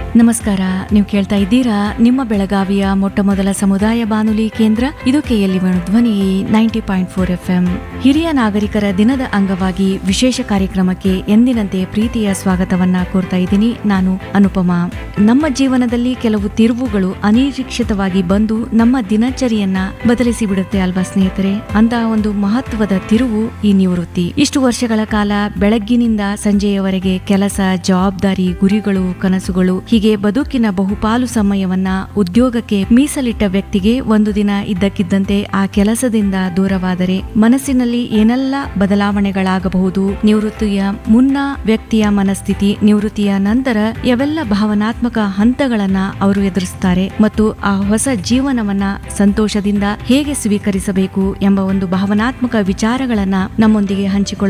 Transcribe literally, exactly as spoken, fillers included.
ನಮಸ್ಕಾರ. ನೀವು ಕೇಳ್ತಾ ಇದ್ದೀರಾ ನಿಮ್ಮ ಬೆಳಗಾವಿಯ ಮೊಟ್ಟ ಮೊದಲ ಸಮುದಾಯ ಬಾನುಲಿ ಕೇಂದ್ರ ಇದು ಕೆಎಲ್ಇ ಧ್ವನಿ ninety point four F M. ಹಿರಿಯ ನಾಗರಿಕರ ದಿನದ ಅಂಗವಾಗಿ ವಿಶೇಷ ಕಾರ್ಯಕ್ರಮಕ್ಕೆ ಎಂದಿನಂತೆ ಪ್ರೀತಿಯ ಸ್ವಾಗತವನ್ನ ಕೋರ್ತಾ ಇದ್ದೀನಿ. ನಾನು ಅನುಪಮಾ. ನಮ್ಮ ಜೀವನದಲ್ಲಿ ಕೆಲವು ತಿರುವುಗಳು ಅನಿರೀಕ್ಷಿತವಾಗಿ ಬಂದು ನಮ್ಮ ದಿನಚರಿಯನ್ನ ಬದಲಿಸಿ ಬಿಡುತ್ತೆ ಅಲ್ವಾ ಸ್ನೇಹಿತರೆ? ಅಂತಹ ಒಂದು ಮಹತ್ವದ ತಿರುವು ಈ ನಿವೃತ್ತಿ. ಇಷ್ಟು ವರ್ಷಗಳ ಕಾಲ ಬೆಳಗ್ಗಿನಿಂದ ಸಂಜೆಯವರೆಗೆ ಕೆಲಸ, ಜವಾಬ್ದಾರಿ, ಗುರಿಗಳು, ಕನಸುಗಳು ಹೀಗೆ ಬದುಕಿನ ಬಹುಪಾಲು ಸಮಯವನ್ನ ಉದ್ಯೋಗಕ್ಕೆ ಮೀಸಲಿಟ್ಟ ವ್ಯಕ್ತಿಗೆ ಒಂದು ದಿನ ಇದ್ದಕ್ಕಿದ್ದಂತೆ ಆ ಕೆಲಸದಿಂದ ದೂರವಾದರೆ ಮನಸ್ಸಿನಲ್ಲಿ ಏನೆಲ್ಲ ಬದಲಾವಣೆಗಳಾಗಬಹುದು? ನಿವೃತ್ತಿಯ ಮುನ್ನ ವ್ಯಕ್ತಿಯ ಮನಸ್ಥಿತಿ, ನಿವೃತ್ತಿಯ ನಂತರ ಯಾವೆಲ್ಲ ಭಾವನಾತ್ಮಕ ಹಂತಗಳನ್ನ ಅವರು ಎದುರಿಸುತ್ತಾರೆ ಮತ್ತು ಆ ಹೊಸ ಜೀವನವನ್ನ ಸಂತೋಷದಿಂದ ಹೇಗೆ ಸ್ವೀಕರಿಸಬೇಕು ಎಂಬ ಒಂದು ಭಾವನಾತ್ಮಕ ವಿಚಾರಗಳನ್ನ ನಮ್ಮೊಂದಿಗೆ ಹಂಚಿಕೊಳ್ಳ